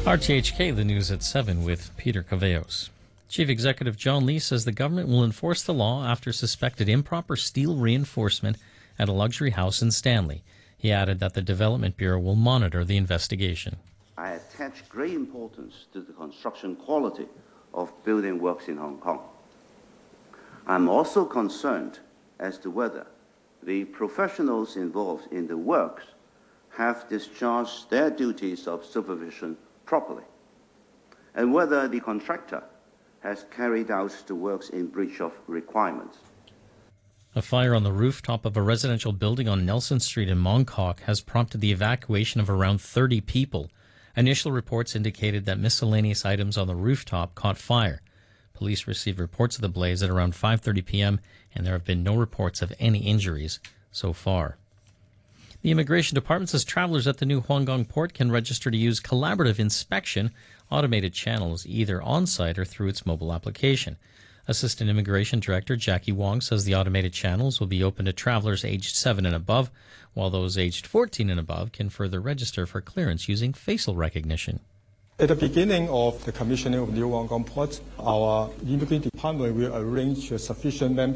RTHK, the news at 7 with Peter Caveos. Chief Executive John Lee says the government will enforce the law after suspected improper steel reinforcement at a luxury house in Stanley. He added that the Development Bureau will monitor the investigation. I attach great importance to the construction quality of building works in Hong Kong. I'm also concerned as to whether the professionals involved in the works have discharged their duties of supervision properly, and whether the contractor has carried out the works in breach of requirements. A fire on the rooftop of a residential building on Nelson Street in Mong Kok has prompted the evacuation of around 30 people. Initial reports indicated that miscellaneous items on the rooftop caught fire. Police received reports of the blaze at around 5:30 p.m., and there have been no reports of any injuries so far. The Immigration Department says travelers at the new Huanggang port can register to use collaborative inspection automated channels either on-site or through its mobile application. Assistant Immigration Director Jackie Wong says the automated channels will be open to travelers aged 7 and above, while those aged 14 and above can further register for clearance using facial recognition. At the beginning of the commissioning of New Huanggang Port, our Immigration Department will arrange sufficient